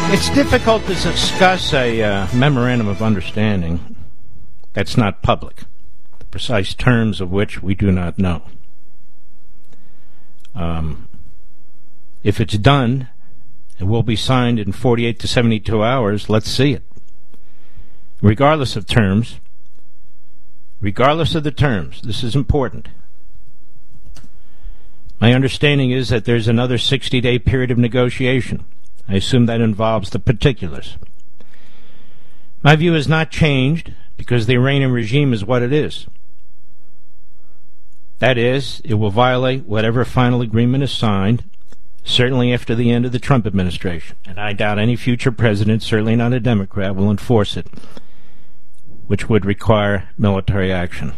It's difficult to discuss a memorandum of understanding that's not public, the precise terms of which we do not know. If it's done, it will be signed in 48 to 72 hours. Let's see it. Regardless of terms, regardless of the terms, this is important. My understanding is that there's another 60-day period of negotiation. I assume that involves the particulars. My view has not changed because the Iranian regime is what it is. That is, it will violate whatever final agreement is signed, certainly after the end of the Trump administration. And I doubt any future president, certainly not a Democrat, will enforce it, which would require military action.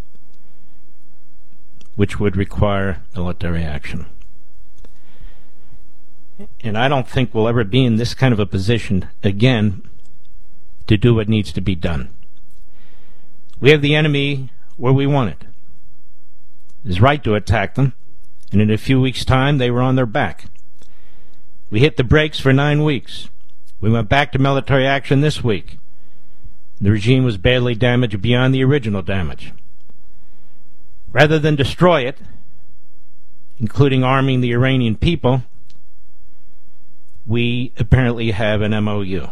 And I don't think we'll ever be in this kind of a position again to do what needs to be done. We have the enemy where we want it. It is right to attack them, and in a few weeks' time they were on their back. We hit the brakes for 9 weeks. We went back to military action this week. The regime was badly damaged beyond the original damage. Rather than destroy it, including arming the Iranian people, we apparently have an MOU.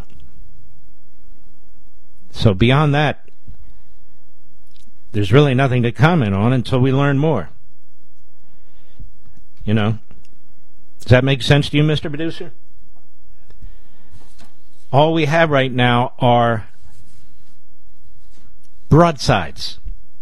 So beyond that, there's really nothing to comment on until we learn more. You know, does that make sense to you, Mr. Producer? All we have right now are broadsides.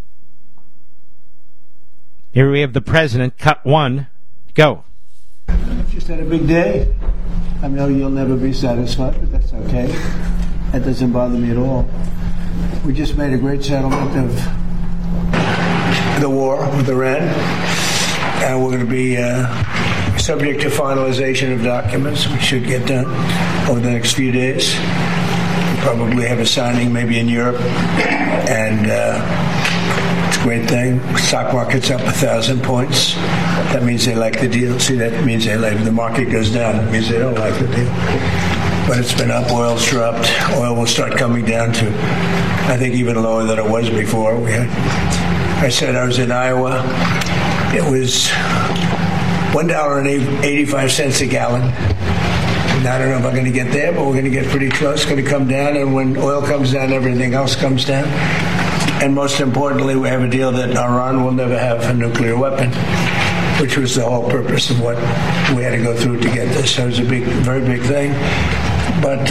Here we have the president, cut one, go. Just had a big day. I know you'll never be satisfied, but that's okay. That doesn't bother me at all. We just made a great settlement of the war with Iran, and we're going to be subject to finalization of documents. We should get done over the next few days. We'll probably have a signing maybe in Europe, and it's a great thing. Stock market's up 1,000 points. That means they like the deal. See, that means they like the market goes down. That means they don't like the deal. But it's been up. Oil's dropped. Oil will start coming down to, I think, even lower than it was before. I said I was in Iowa. It was $1.85 a gallon. And I don't know if I'm going to get there, but we're going to get pretty close. It's going to come down, and when oil comes down, everything else comes down. And most importantly, we have a deal that Iran will never have a nuclear weapon, which was the whole purpose of what we had to go through to get this. So it was a big, very big thing. But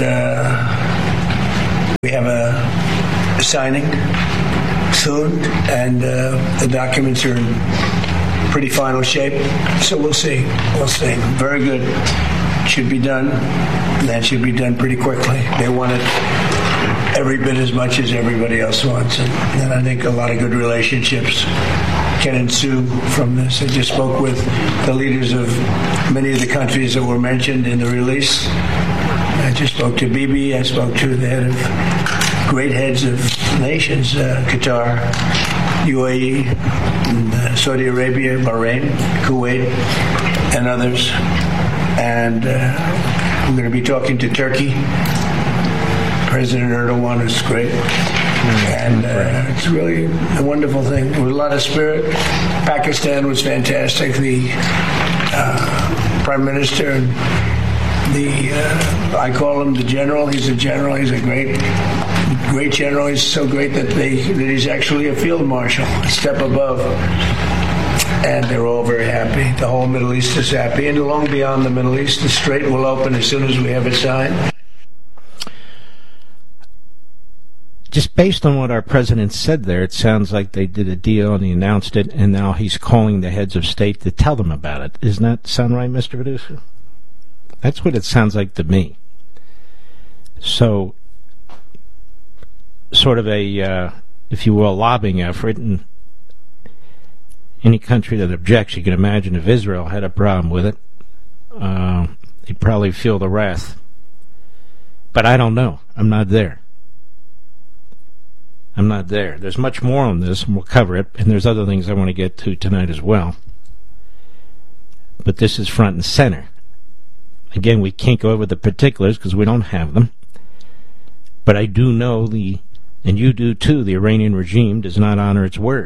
we have a signing soon, and the documents are in pretty final shape. So we'll see. We'll see. Very good. Should be done. And that should be done pretty quickly. They want it every bit as much as everybody else wants it. And I think a lot of good relationships can ensue from this. I just spoke with the leaders of many of the countries that were mentioned in the release. I just spoke to Bibi. I spoke to the head of great heads of nations, Qatar, UAE, and, Saudi Arabia, Bahrain, Kuwait, and others. And we're going to be talking to Turkey. President Erdogan is great. And it's really a wonderful thing. There was a lot of spirit. Pakistan was fantastic. The Prime Minister and I call him the general. He's a general. He's a great general. He's so great that he's actually a field marshal, a step above. And they're all very happy. The whole Middle East is happy. And long beyond the Middle East, the Strait will open as soon as we have it signed. Just based on what our president said there, it sounds like they did a deal and he announced it, and now he's calling the heads of state to tell them about it. Doesn't that sound right, Mr. Producer? That's what it sounds like to me. So, sort of a, if you will, lobbying effort, and any country that objects, you can imagine if Israel had a problem with it, they'd probably feel the wrath. But I don't know. I'm not there. There's much more on this, and we'll cover it, and there's other things I want to get to tonight as well. But this is front and center. Again, we can't go over the particulars because we don't have them. But I do know and you do too, the Iranian regime does not honor its word.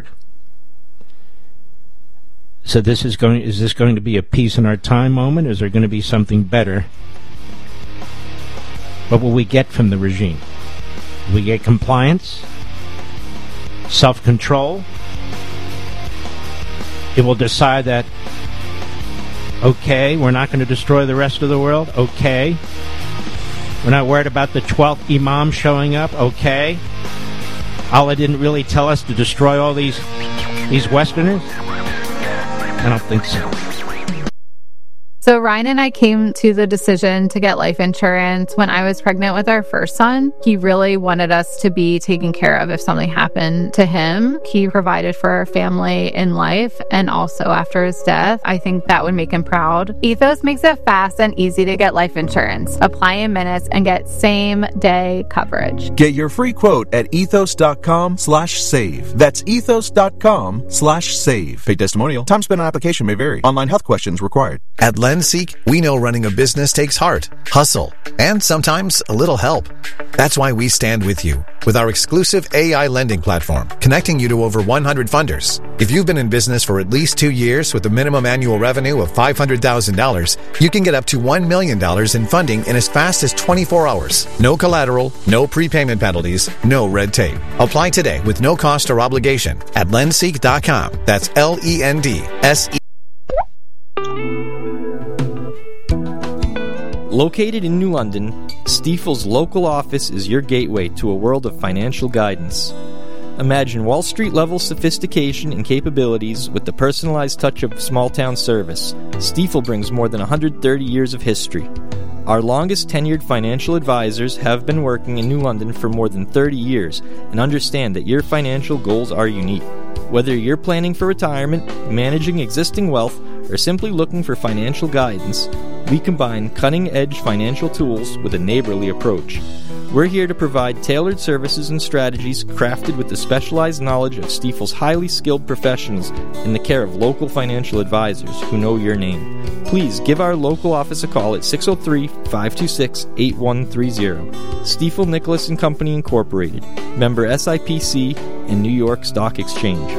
So is this going to be a peace in our time moment? Is there going to be something better? What will we get from the regime? Will we get compliance? Self-control? It will decide that, okay, we're not going to destroy the rest of the world? Okay. We're not worried about the 12th Imam showing up? Okay. Allah didn't really tell us to destroy all these Westerners? I don't think so. So Ryan and I came to the decision to get life insurance when I was pregnant with our first son. He really wanted us to be taken care of if something happened to him. He provided for our family in life and also after his death. I think that would make him proud. Ethos makes it fast and easy to get life insurance. Apply in minutes and get same-day coverage. Get your free quote at ethos.com/save. That's ethos.com/save. Paid testimonial. Time spent on application may vary. Online health questions required. At LendSeek, we know running a business takes heart, hustle, and sometimes a little help. That's why we stand with you with our exclusive AI lending platform, connecting you to over 100 funders. If you've been in business for at least 2 years with a minimum annual revenue of $500,000, you can get up to $1 million in funding in as fast as 24 hours. No collateral, no prepayment penalties, no red tape. Apply today with no cost or obligation at lendseek.com. That's LENDSE. Located in New London, Stifel's local office is your gateway to a world of financial guidance. Imagine Wall Street-level sophistication and capabilities with the personalized touch of small-town service. Stifel brings more than 130 years of history. Our longest tenured financial advisors have been working in New London for more than 30 years and understand that your financial goals are unique. Whether you're planning for retirement, managing existing wealth, or simply looking for financial guidance, we combine cutting-edge financial tools with a neighborly approach. We're here to provide tailored services and strategies crafted with the specialized knowledge of Stifel's highly skilled professionals in the care of local financial advisors who know your name. Please give our local office a call at 603-526-8130. Stifel Nicholas & Company Incorporated, member SIPC and New York Stock Exchange.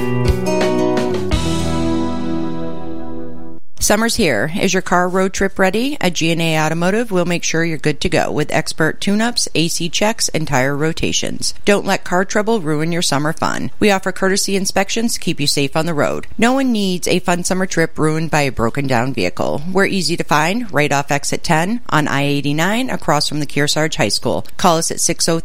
Summer's here. Is your car road trip ready? At G&A Automotive, we'll make sure you're good to go with expert tune-ups, AC checks, and tire rotations. Don't let car trouble ruin your summer fun. We offer courtesy inspections to keep you safe on the road. No one needs a fun summer trip ruined by a broken-down vehicle. We're easy to find right off exit 10 on I-89 across from the Kearsarge High School. Call us at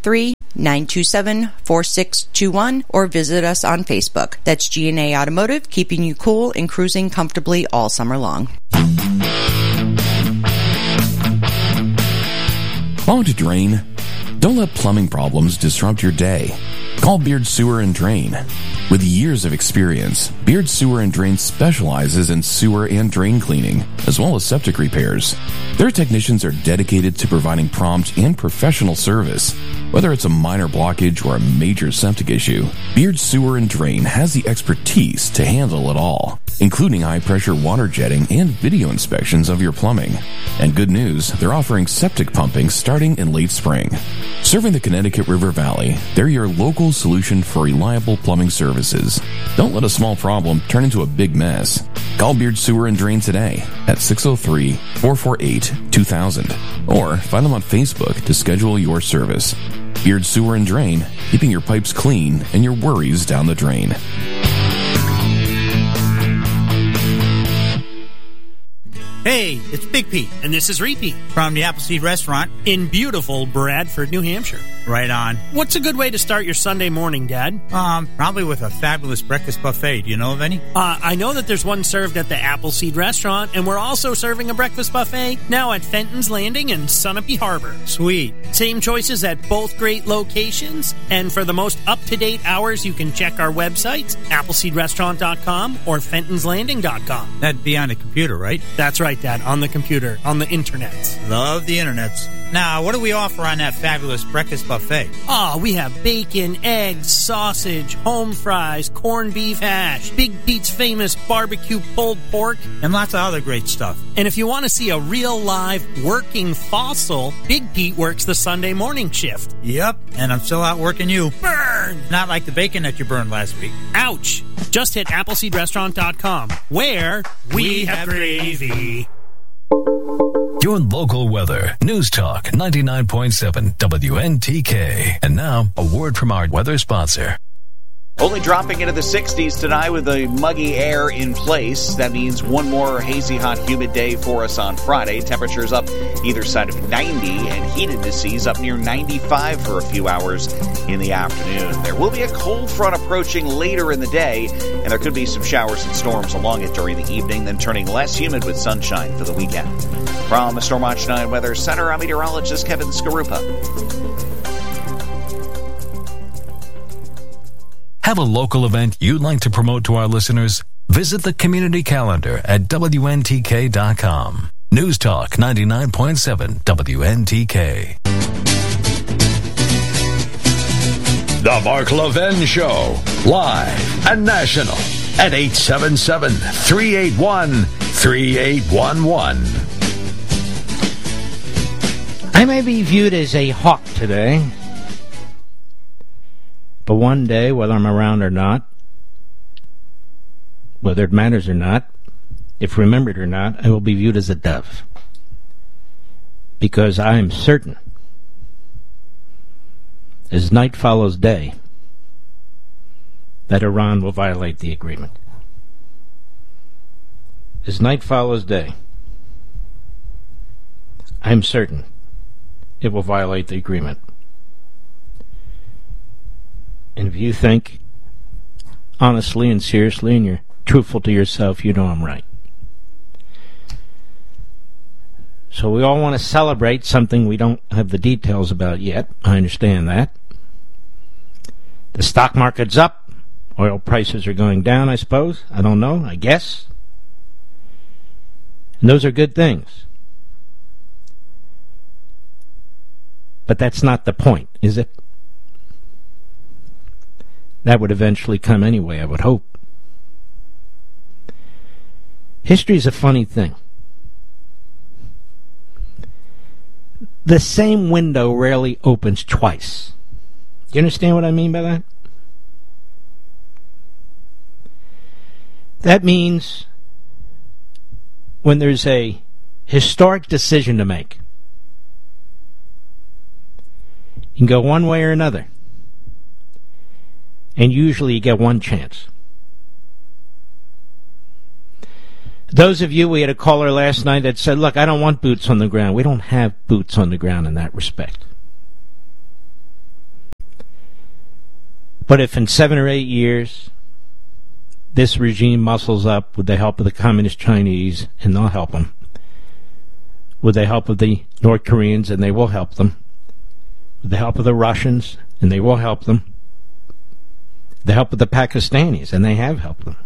603-927-4621 or visit us on Facebook. That's G&A Automotive, keeping you cool and cruising comfortably all summer long. Want to drain? Don't let plumbing problems disrupt your day. Call Beard Sewer and Drain. With years of experience, Beard Sewer and Drain specializes in sewer and drain cleaning, as well as septic repairs. Their technicians are dedicated to providing prompt and professional service. Whether it's a minor blockage or a major septic issue, Beard Sewer and Drain has the expertise to handle it all, including high-pressure water jetting and video inspections of your plumbing. And good news, they're offering septic pumping starting in late spring. Serving the Connecticut River Valley, they're your local solution for reliable plumbing services. Don't let a small problem turn into a big mess. Call Beard Sewer and Drain today at 603-448-2000 or find them on Facebook to schedule your service. Beard Sewer and Drain, keeping your pipes clean and your worries down the drain. Hey, it's Big Pete. And this is Repeat From the Appleseed Restaurant in beautiful Bradford, New Hampshire. Right on. What's a good way to start your Sunday morning, Dad? Probably with a fabulous breakfast buffet. Do you know of any? I know that there's one served at the Appleseed Restaurant, and we're also serving a breakfast buffet now at Fenton's Landing and Sunapee Harbor. Sweet. Same choices at both great locations, and for the most up-to-date hours, you can check our websites, appleseedrestaurant.com or fentonslanding.com. That'd be on a computer, right? That's right, like that on the computer, on the internet. Love the internets. Now, what do we offer on that fabulous breakfast buffet? Oh, we have bacon, eggs, sausage, home fries, corned beef hash, Big Pete's famous barbecue pulled pork, And lots of other great stuff. and if you want to see a real live working fossil, Big Pete works the Sunday morning shift. Yep, and I'm still out working you. Burn! Not like the bacon that you burned last week. Ouch! Just hit AppleseedRestaurant.com, where we have gravy. Your local weather. News Talk 99.7 WNTK. And now, a word from our weather sponsor. Only dropping into the 60s tonight with the muggy air in place. That means one more hazy, hot, humid day for us on Friday. Temperatures up either side of 90 and heat indices up near 95 for a few hours in the afternoon. There will be a cold front approaching later in the day, and there could be some showers and storms along it during the evening, then turning less humid with sunshine for the weekend. From the Storm Watch 9 Weather Center, I'm meteorologist Kevin Skarupa. Have a local event you'd like to promote to our listeners? Visit the community calendar at WNTK.com. News Talk 99.7 WNTK. The Mark Levin Show, live and national at 877-381-3811. I may be viewed as a hawk today, but one day, whether I'm around or not, whether it matters or not, if remembered or not, I will be viewed as a dove. Because I am certain, as night follows day, that Iran will violate the agreement. As night follows day, I am certain it will violate the agreement. And if you think honestly and seriously and you're truthful to yourself, you know I'm right. So we all want to celebrate something we don't have the details about yet. I understand that. The stock market's up. Oil prices are going down, I suppose. I don't know. I guess. And those are good things. But that's not the point, is it? That would eventually come anyway, I would hope. History is a funny thing. The same window rarely opens twice. Do you understand what I mean by that? That means when there's a historic decision to make, you can go one way or another. And usually you get one chance. Those of you, we had a caller last night that said, look, I don't want boots on the ground. We don't have boots on the ground in that respect. But if in 7 or 8 years, this regime muscles up with the help of the Communist Chinese, and they'll help them, with the help of the North Koreans, and they will help them, with the help of the Russians, and they will help them, the help of the Pakistanis, and they have helped them.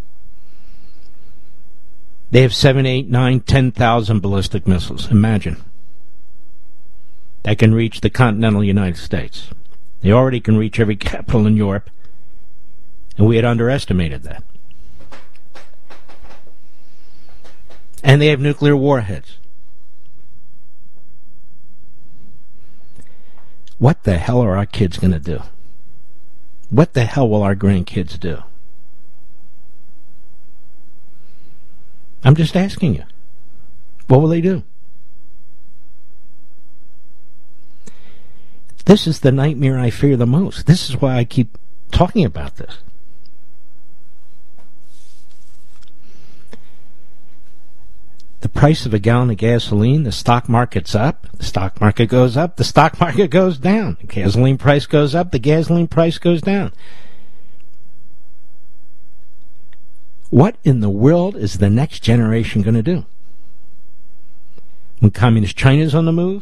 They have 7, 8, 9, 10,000 ballistic missiles. Imagine. That can reach the continental United States. They already can reach every capital in Europe, and we had underestimated that. And they have nuclear warheads. What the hell are our kids going to do? What the hell will our grandkids do? I'm just asking you. What will they do? This is the nightmare I fear the most. This is why I keep talking about this. The price of a gallon of gasoline, the stock market's up, the stock market goes up, the stock market goes down. The gasoline price goes up, the gasoline price goes down. What in the world is the next generation going to do? When Communist China's on the move?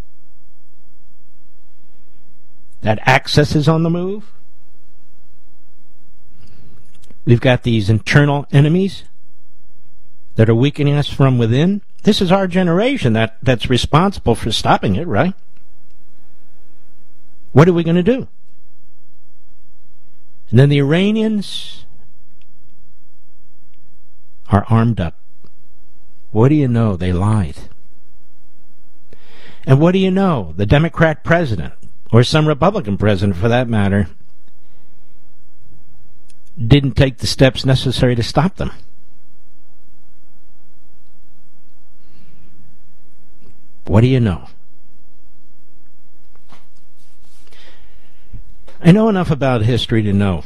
That Axis is on the move? We've got these internal enemies that are weakening us from within. This is our generation that's responsible for stopping it, right? What are we going to do? And then the Iranians are armed up. What do you know? They lied. And what do you know? The Democrat president, or some Republican president for that matter, didn't take the steps necessary to stop them. What do you know? I know enough about history to know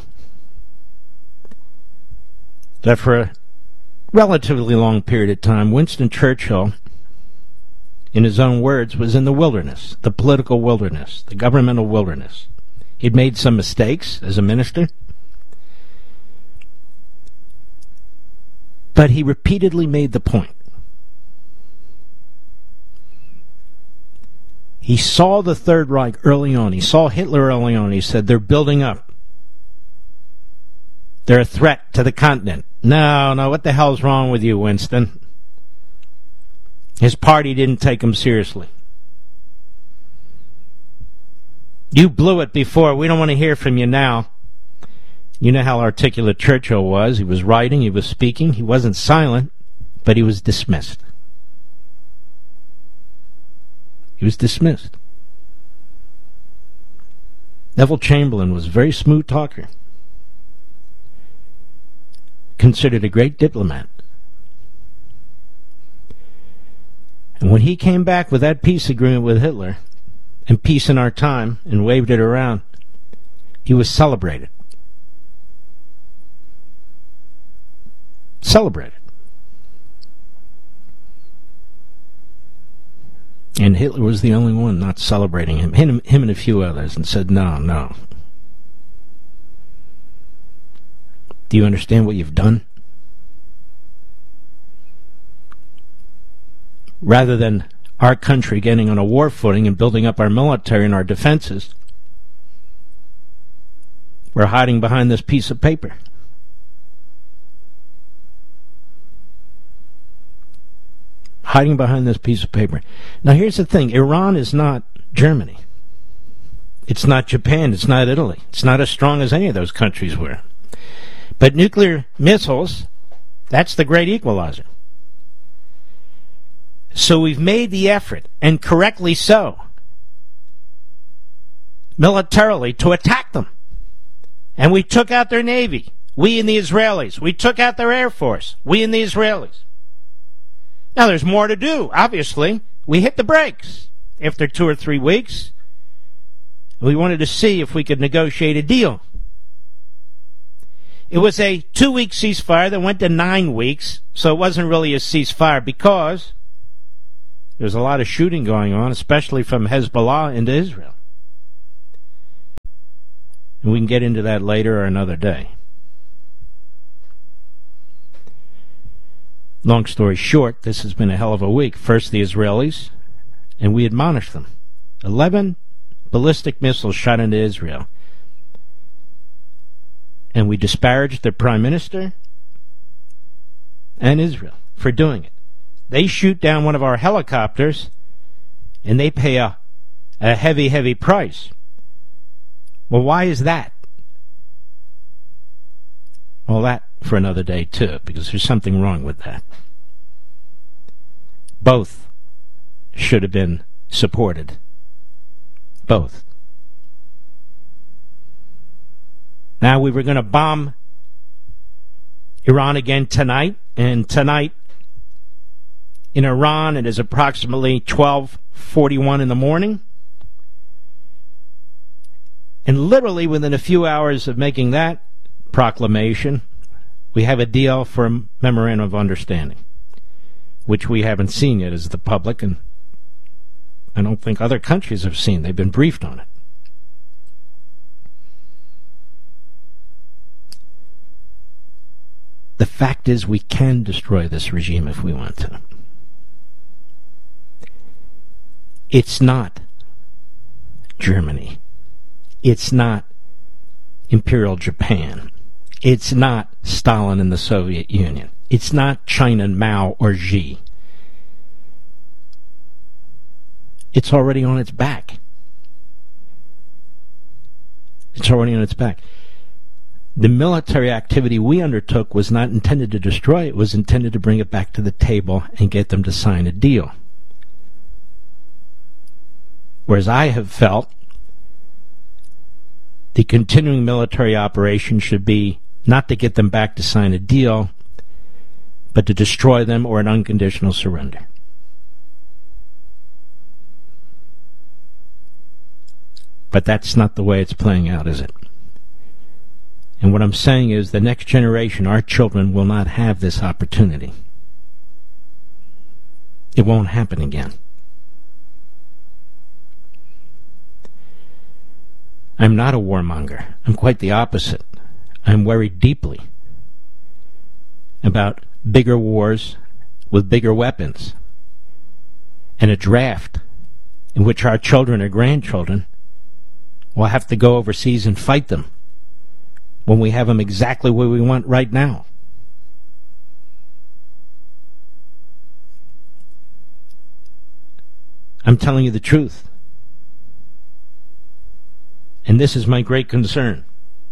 that for a relatively long period of time, Winston Churchill, in his own words, was in the wilderness, the political wilderness, the governmental wilderness. He'd made some mistakes as a minister, but he repeatedly made the point. He saw the Third Reich early on. He saw Hitler early on. He said, they're building up. They're a threat to the continent. No, what the hell's wrong with you, Winston? His party didn't take him seriously. You blew it before. We don't want to hear from you now. You know how articulate Churchill was. He was writing, he was speaking. He wasn't silent, but he was dismissed. He was dismissed. Neville Chamberlain was a very smooth talker. Considered a great diplomat. And when he came back with that peace agreement with Hitler, and peace in our time, and waved it around, he was celebrated. Celebrated. And Hitler was the only one not celebrating him. Him and a few others, and said, no. Do you understand what you've done? Rather than our country getting on a war footing and building up our military and our defenses, we're hiding behind this piece of paper. Hiding behind this piece of paper. Now here's the thing. Iran is not Germany. It's not Japan. It's not Italy. It's not as strong as any of those countries were. But nuclear missiles, that's the great equalizer. So we've made the effort, and correctly so, militarily to attack them. And we took out their navy. We and the Israelis. We took out their air force. We and the Israelis. Now, there's more to do, obviously. We hit the brakes after 2 or 3 weeks. We wanted to see if we could negotiate a deal. It was a 2-week ceasefire that went to 9 weeks, so it wasn't really a ceasefire because there was a lot of shooting going on, especially from Hezbollah into Israel. And we can get into that later or another day. Long story short, this has been a hell of a week. First the Israelis, and we admonished them. 11 ballistic missiles shot into Israel. And we disparaged their prime minister and Israel for doing it. They shoot down one of our helicopters, and they pay a heavy, heavy price. Well, why is that? Well, that for another day, too, because there's something wrong with that. Both should have been supported. Both. Now, we were going to bomb Iran again tonight, and tonight in Iran it is approximately 12:41 in the morning. And literally within a few hours of making that proclamation, we have a deal for a memorandum of understanding, which we haven't seen yet as the public, and I don't think other countries have seen. They've been briefed on it. The fact is, we can destroy this regime if we want to. It's not Germany. It's not Imperial Japan. It's not Stalin and the Soviet Union. It's not China, Mao, or Xi. It's already on its back. It's already on its back. The military activity we undertook was not intended to destroy it. It was intended to bring it back to the table and get them to sign a deal. Whereas I have felt the continuing military operation should be not to get them back to sign a deal, but to destroy them or an unconditional surrender. But that's not the way it's playing out, is it? And what I'm saying is the next generation, our children, will not have this opportunity. It won't happen again. I'm not a warmonger. I'm quite the opposite. I'm worried deeply about bigger wars with bigger weapons and a draft in which our children or grandchildren will have to go overseas and fight them when we have them exactly where we want right now. I'm telling you the truth. And this is my great concern.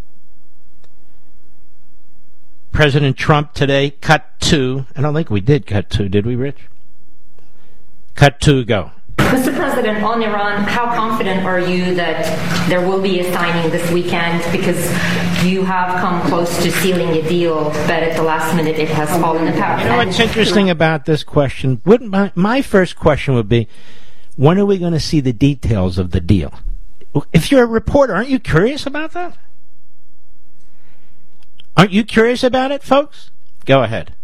President Trump today cut to, I don't think we did cut to, did we, Rich? Cut to, go. Mr. President, on Iran, how confident are you that there will be a signing this weekend? Because you have come close to sealing a deal, but at the last minute it has fallen apart. You know what's interesting about this question? My first question would be, when are we going to see the details of the deal? If you're a reporter, aren't you curious about that? Aren't you curious about it, folks? Go ahead.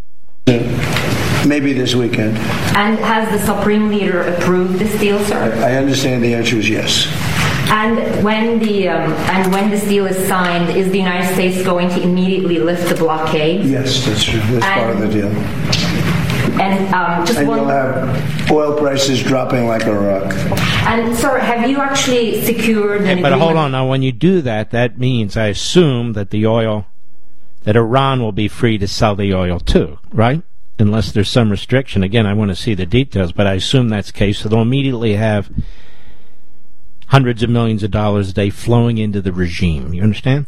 Maybe this weekend. And has the Supreme Leader approved this deal, sir? I understand the answer is yes. And when this deal is signed, is the United States going to immediately lift the blockade? Yes, that's true. That's part of the deal. And you'll have oil prices dropping like a rock. And sir, have you actually secured an agreement? But hold on, now when you do that, that means, I assume, that that Iran will be free to sell the oil too, right? Unless there's some restriction. Again, I want to see the details, but I assume that's the case. So they'll immediately have hundreds of millions of dollars a day flowing into the regime. You understand?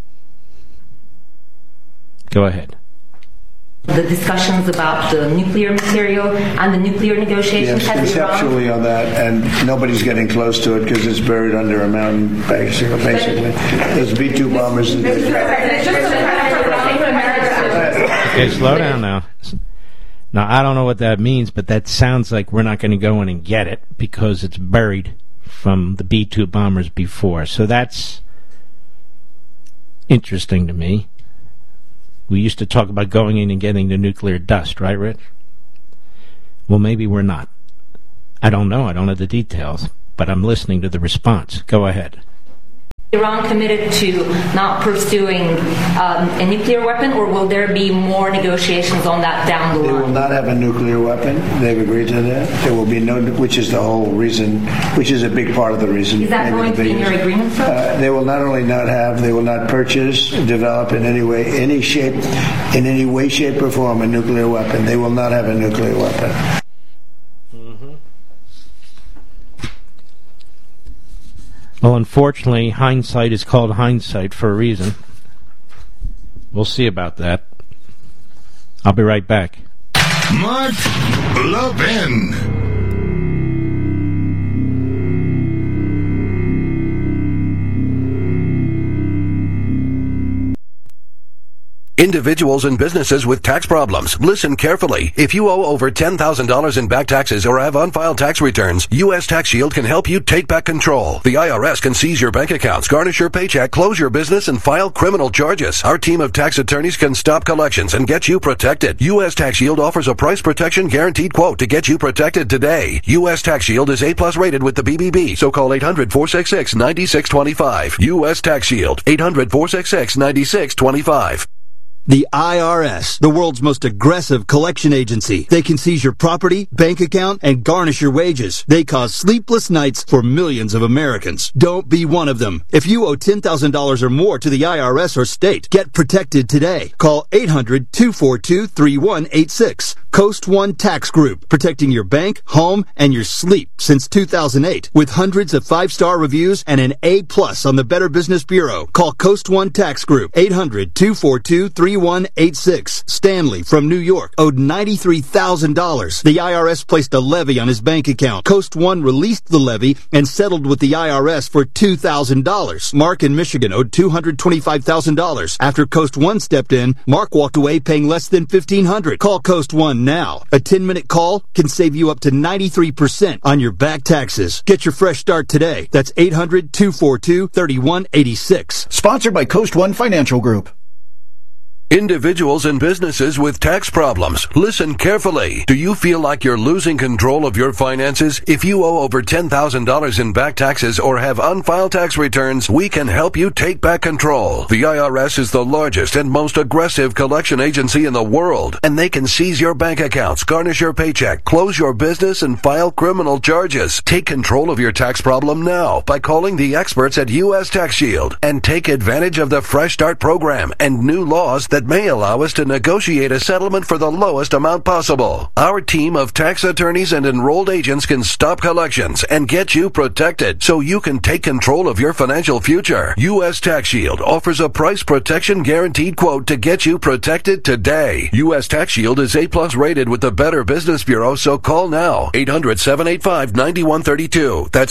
Go ahead. The discussions about the nuclear material and the nuclear negotiations. Yes, conceptually on that, and nobody's getting close to it because it's buried under a mountain, basically. There's B-2 bombers. Okay, slow down now. Now, I don't know what that means, but that sounds like we're not going to go in and get it because it's buried from the B-2 bombers before. So that's interesting to me. We used to talk about going in and getting the nuclear dust, right, Rich? Well, maybe we're not. I don't know. I don't know the details, but I'm listening to the response. Go ahead. Iran committed to not pursuing a nuclear weapon, or will there be more negotiations on that down the line? They will not have a nuclear weapon. They've agreed to that. There will be no, which is the whole reason, which is a big part of the reason. Is that going to be in your agreement, sir? They will not only not have, they will not purchase, develop in any way, shape, or form a nuclear weapon. They will not have a nuclear weapon. Well, unfortunately, hindsight is called hindsight for a reason. We'll see about that. I'll be right back. Mark Levin. Individuals and businesses with tax problems, listen carefully. If you owe over $10,000 in back taxes or have unfiled tax returns, U.S. Tax Shield can help you take back control. The IRS can seize your bank accounts, garnish your paycheck, close your business, and file criminal charges. Our team of tax attorneys can stop collections and get you protected. U.S. Tax Shield offers a price protection guaranteed quote to get you protected today. U.S. Tax Shield is A+ rated with the BBB, so call 800-466-9625. U.S. Tax Shield, 800-466-9625. The IRS, the world's most aggressive collection agency. They can seize your property, bank account, and garnish your wages. They cause sleepless nights for millions of Americans. Don't be one of them. If you owe $10,000 or more to the IRS or state, get protected today. Call 800-242-3186. Coast One Tax Group, protecting your bank, home, and your sleep since 2008. With hundreds of 5-star reviews and an A+ on the Better Business Bureau. Call Coast One Tax Group, 800-242-3186. Stanley from New York owed $93,000. The IRS placed a levy on his bank account. Coast One released the levy and settled with the IRS for $2,000. Mark in Michigan owed $225,000. After Coast One stepped in, Mark walked away paying less than $1,500. Call Coast One now. A 10-minute call can save you up to 93% on your back taxes. Get your fresh start today. That's 800-242-3186. Sponsored by Coast One Financial Group. Individuals and businesses with tax problems, listen carefully. Do you feel like you're losing control of your finances? If you owe over $10,000 in back taxes or have unfiled tax returns, we can help you take back control. The IRS is the largest and most aggressive collection agency in the world, and they can seize your bank accounts, garnish your paycheck, close your business, and file criminal charges. Take control of your tax problem now by calling the experts at U.S. Tax Shield and take advantage of the Fresh Start program and new laws that may allow us to negotiate a settlement for the lowest amount possible. Our team of tax attorneys and enrolled agents can stop collections and get you protected so you can take control of your financial future. U.S. Tax Shield offers a price protection guaranteed quote to get you protected today. U.S. Tax Shield is A+ rated with the Better Business Bureau, so call now. 800-785-9132. That's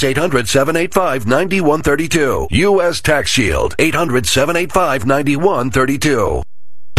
800-785-9132. U.S. Tax Shield. 800-785-9132.